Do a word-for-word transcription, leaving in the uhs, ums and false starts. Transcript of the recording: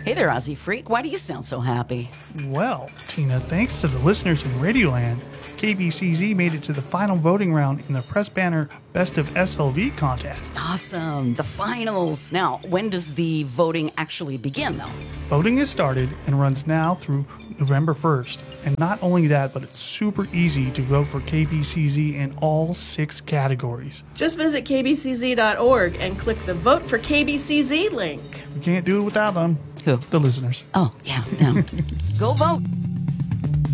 Hey there, Aussie Freak. Why do you sound so happy? Well, Tina, thanks to the listeners in Radioland, K B C Z made it to the final voting round in the Press Banner Best of S L V contest. Awesome. The finals. Now, when does the voting actually begin, though? Voting has started and runs now through November first. And not only that, but it's super easy to vote for K B C Z in all six categories. Just visit k b c z dot org and click the Vote for K B C Z link. We can't do it without them. Who? The listeners. Oh, yeah. No. Go vote.